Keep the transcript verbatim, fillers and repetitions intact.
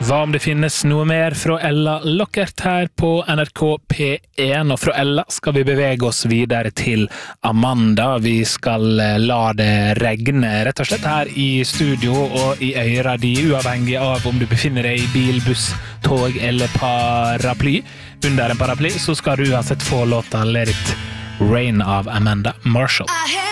Hva om det finnes noe mer fra Ella Lockert her på N R K P en, og fra Ella skal vi bevege oss videre til Amanda. Vi skal la det regne rett og slett her i studio og i øyra de, uavhengig av om du befinner deg i bil, buss, tog eller paraply. Under en paraply så skal du ha sett få låta Let It Rain av Amanda Marshall.